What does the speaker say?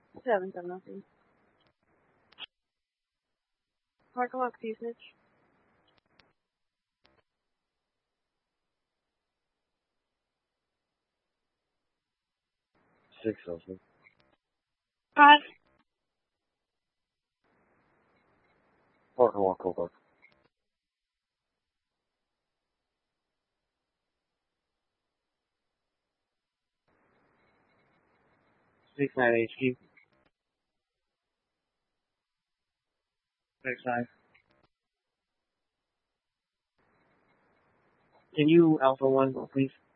7-7. Park lock usage. 6-0. 5. Partner walk over. 6-9 HQ. 6-9. Can you Alpha 1, please?